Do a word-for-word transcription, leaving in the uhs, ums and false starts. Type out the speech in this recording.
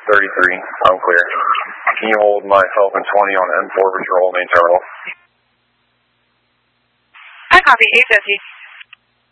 thirty-three, I'm clear. Can you hold my Falcon twenty on N four patrol main terminal? I copy, eight fifty.